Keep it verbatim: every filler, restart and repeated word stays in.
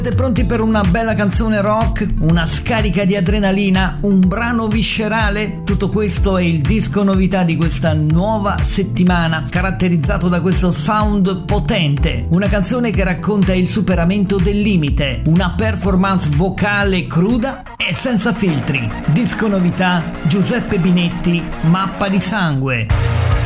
Siete pronti per una bella canzone rock? Una scarica di adrenalina? Un brano viscerale? Tutto questo è il disco novità di questa nuova settimana, caratterizzato da questo sound potente. Una canzone che racconta il superamento del limite, una performance vocale cruda e senza filtri. Disco novità, Giuseppe Binetti, Mappa di sangue.